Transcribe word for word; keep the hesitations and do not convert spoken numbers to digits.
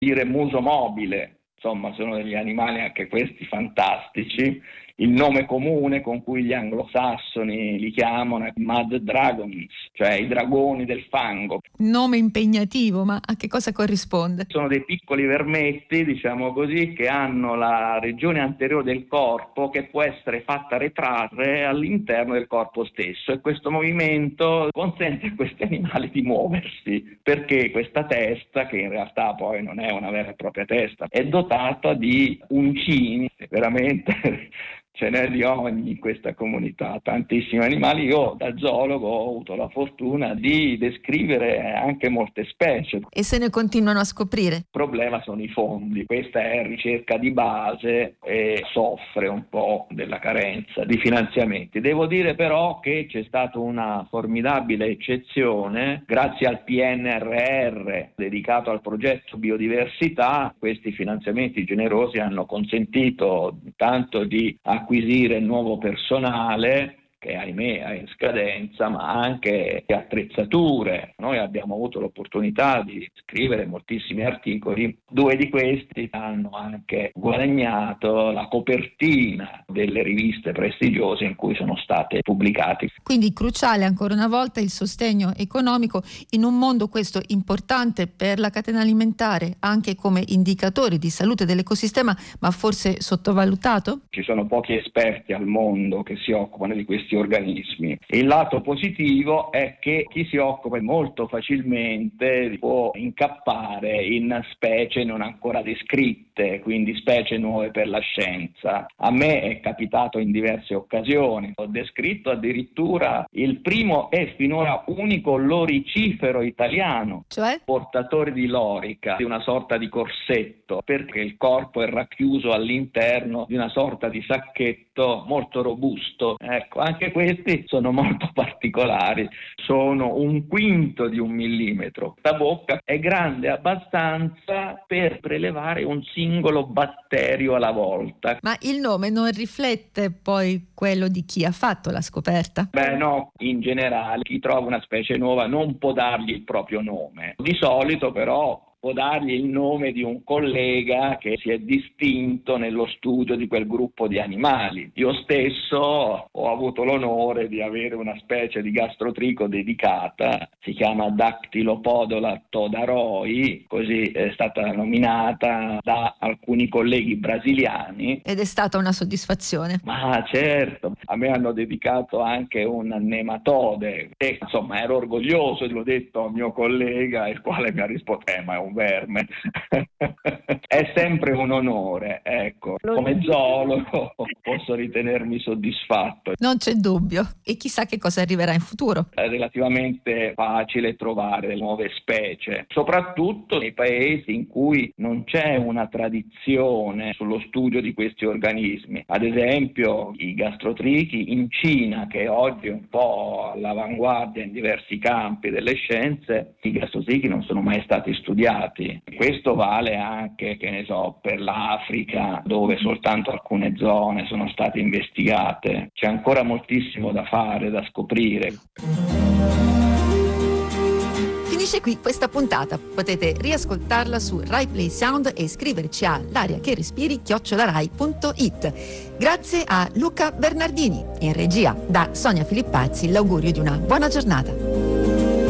dire muso mobile. Insomma, sono degli animali anche questi fantastici. Il nome comune con cui gli anglosassoni li chiamano è mud dragons, cioè i dragoni del fango. Nome impegnativo, ma a che cosa corrisponde? Sono dei piccoli vermetti, diciamo così, che hanno la regione anteriore del corpo che può essere fatta retrarre all'interno del corpo stesso, e questo movimento consente a questi animali di muoversi, perché questa testa, che in realtà poi non è una vera e propria testa, è dotata di uncini, veramente. Ce n'è di ogni in questa comunità, tantissimi animali. Io da zoologo ho avuto la fortuna di descrivere anche molte specie. E se ne continuano a scoprire? Il problema sono i fondi. Questa è ricerca di base e soffre un po' della carenza di finanziamenti. Devo dire però che c'è stata una formidabile eccezione grazie al P N R R dedicato al progetto biodiversità. Questi finanziamenti generosi hanno consentito tanto di acquisire nuovo personale, che ahimè è in scadenza, ma anche attrezzature. Noi abbiamo avuto l'opportunità di scrivere moltissimi articoli, due di questi hanno anche guadagnato la copertina delle riviste prestigiose in cui sono state pubblicati. Quindi cruciale ancora una volta il sostegno economico in un mondo questo importante per la catena alimentare, anche come indicatore di salute dell'ecosistema, ma forse sottovalutato? Ci sono pochi esperti al mondo che si occupano di questi organismi. Il lato positivo è che chi si occupa molto facilmente può incappare in specie non ancora descritte, quindi specie nuove per la scienza. A me è capitato in diverse occasioni. Ho descritto addirittura il primo e finora unico loricifero italiano, cioè portatore di lorica, di una sorta di corsetto, perché il corpo è racchiuso all'interno di una sorta di sacchetto molto robusto. Ecco, anche questi sono molto particolari, sono un quinto di un millimetro. La bocca è grande abbastanza per prelevare un singolo batterio alla volta. Ma il nome non riflette poi quello di chi ha fatto la scoperta? Beh no, in generale chi trova una specie nuova non può dargli il proprio nome. Di solito però può dargli il nome di un collega che si è distinto nello studio di quel gruppo di animali. Io stesso ho avuto l'onore di avere una specie di gastrotrico dedicata, si chiama Dactylopodola todaroi, così è stata nominata da alcuni colleghi brasiliani. Ed è stata una soddisfazione? Ma certo, a me hanno dedicato anche un nematode e insomma ero orgoglioso, l'ho detto al mio collega, il quale mi ha risposto eh, ma è un verme. È sempre un onore, ecco. Come zoologo posso ritenermi soddisfatto. Non c'è dubbio, e chissà che cosa arriverà in futuro. È relativamente facile trovare nuove specie, soprattutto nei paesi in cui non c'è una tradizione sullo studio di questi organismi. Ad esempio i gastrotrichi in Cina, che oggi è un po' all'avanguardia in diversi campi delle scienze, i gastrotrichi non sono mai stati studiati. Questo vale anche, che ne so, per l'Africa, dove soltanto alcune zone sono state investigate. C'è ancora moltissimo da fare, da scoprire. Finisce qui questa puntata. Potete riascoltarla su Rai Play Sound e iscriverci a l'aria che respiri chiocciola rai punto it. Grazie a Luca Bernardini. In regia da Sonia Filippazzi l'augurio di una buona giornata.